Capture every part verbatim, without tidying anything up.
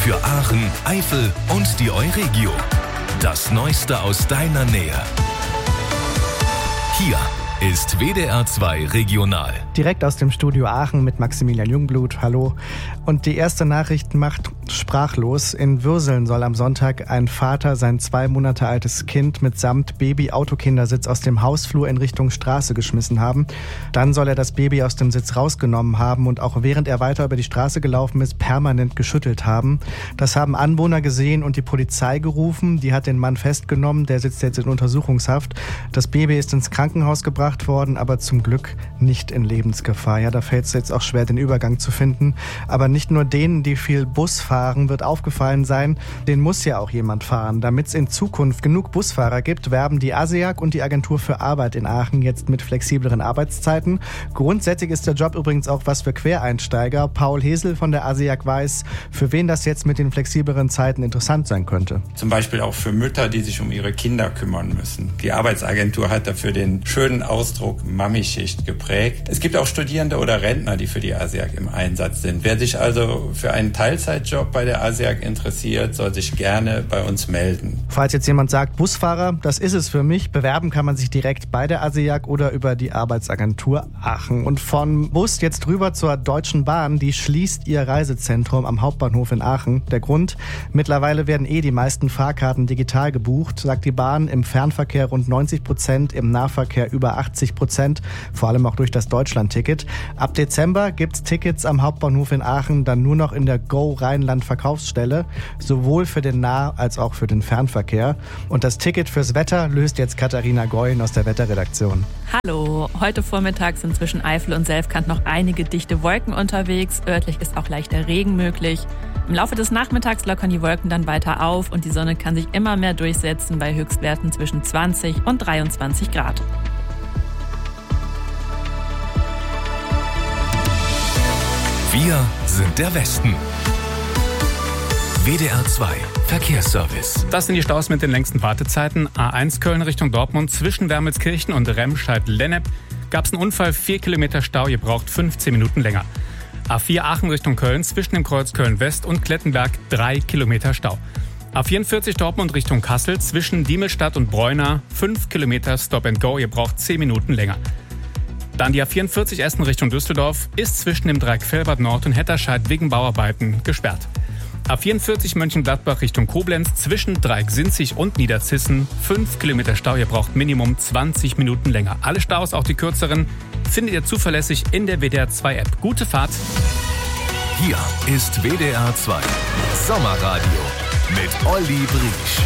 Für Aachen, Eifel und die Euregio. Das Neueste aus deiner Nähe. Hier ist W D R zwei Regional. Direkt aus dem Studio Aachen mit Maximilian Jungblut. Hallo. Und die erste Nachricht macht sprachlos. In Würseln soll am Sonntag ein Vater sein zwei Monate altes Kind mitsamt Baby-Autokindersitz aus dem Hausflur in Richtung Straße geschmissen haben. Dann soll er das Baby aus dem Sitz rausgenommen haben und auch während er weiter über die Straße gelaufen ist, permanent geschüttelt haben. Das haben Anwohner gesehen und die Polizei gerufen. Die hat den Mann festgenommen. Der sitzt jetzt in Untersuchungshaft. Das Baby ist ins Krankenhaus gebracht worden, aber zum Glück nicht in Lebensgefahr. Ja, da fällt es jetzt auch schwer, den Übergang zu finden. Aber nicht nur denen, die viel Bus fahren, wird aufgefallen sein, den muss ja auch jemand fahren. Damit es in Zukunft genug Busfahrer gibt, werben die ASEAG und die Agentur für Arbeit in Aachen jetzt mit flexibleren Arbeitszeiten. Grundsätzlich ist der Job übrigens auch was für Quereinsteiger. Paul Hesel von der ASEAG weiß, für wen das jetzt mit den flexibleren Zeiten interessant sein könnte. Zum Beispiel auch für Mütter, die sich um ihre Kinder kümmern müssen. Die Arbeitsagentur hat dafür den schönen Ausdruck Mami-Schicht geprägt. Es gibt auch Studierende oder Rentner, die für die ASEAG im Einsatz sind. Wer sich also für einen Teilzeitjob bei der ASEAG interessiert, soll sich gerne bei uns melden. Falls jetzt jemand sagt, Busfahrer, das ist es für mich, bewerben kann man sich direkt bei der ASEAG oder über die Arbeitsagentur Aachen. Und von Bus jetzt rüber zur Deutschen Bahn, die schließt ihr Reisezentrum am Hauptbahnhof in Aachen. Der Grund, mittlerweile werden eh die meisten Fahrkarten digital gebucht, sagt die Bahn, im Fernverkehr rund neunzig Prozent, im Nahverkehr über achtzig Prozent, vor allem auch durch das Deutschland-Ticket. Ab Dezember gibt's Tickets am Hauptbahnhof in Aachen dann nur noch in der Go Rheinland Verkaufsstelle, sowohl für den Nah- als auch für den Fernverkehr. Und das Ticket fürs Wetter löst jetzt Katharina Goyen aus der Wetterredaktion. Hallo, heute Vormittag sind zwischen Eifel und Selfkant noch einige dichte Wolken unterwegs. Örtlich ist auch leichter Regen möglich. Im Laufe des Nachmittags lockern die Wolken dann weiter auf und die Sonne kann sich immer mehr durchsetzen bei Höchstwerten zwischen zwanzig und dreiundzwanzig Grad. Wir sind der Westen. W D R zwei Verkehrsservice. Das sind die Staus mit den längsten Wartezeiten. A eins Köln Richtung Dortmund zwischen Wermelskirchen und Remscheid-Lennep gab es einen Unfall, vier Kilometer Stau, ihr braucht fünfzehn Minuten länger. A vier Aachen Richtung Köln zwischen dem Kreuz Köln-West und Klettenberg drei Kilometer Stau. A vierundvierzig Dortmund Richtung Kassel zwischen Diemelstadt und Breuna fünf Kilometer Stop and Go, ihr braucht zehn Minuten länger. Dann die A vierundvierzig Essen Richtung Düsseldorf ist zwischen dem Dreieck Velbert Nord und Hetterscheid wegen Bauarbeiten gesperrt. A vierundvierzig Mönchengladbach Richtung Koblenz zwischen Dreieck Sinzig und Niederzissen fünf Kilometer Stau, ihr braucht Minimum zwanzig Minuten länger. Alle Staus, auch die kürzeren, findet ihr zuverlässig in der W D R zwei App. Gute Fahrt! Hier ist W D R zwei Sommerradio mit Olli Briesch.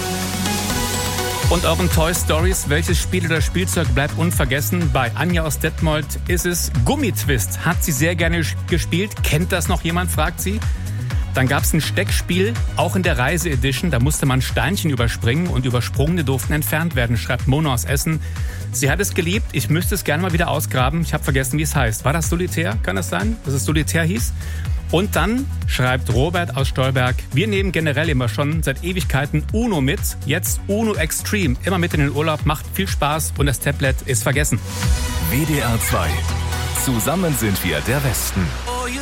Und euren Toy Stories, welches Spiel oder Spielzeug bleibt unvergessen? Bei Anja aus Detmold ist es Gummitwist. Hat sie sehr gerne gespielt. Kennt das noch jemand, fragt sie. Dann gab es ein Steckspiel, auch in der Reise-Edition. Da musste man Steinchen überspringen und Übersprungene durften entfernt werden, schreibt Mona aus Essen. Sie hat es geliebt. Ich müsste es gerne mal wieder ausgraben. Ich habe vergessen, wie es heißt. War das Solitär? Kann das sein, dass es Solitär hieß? Und dann schreibt Robert aus Stolberg, wir nehmen generell immer schon seit Ewigkeiten Uno mit. Jetzt Uno Extreme. Immer mit in den Urlaub, macht viel Spaß und das Tablet ist vergessen. W D R zwei. Zusammen sind wir der Westen.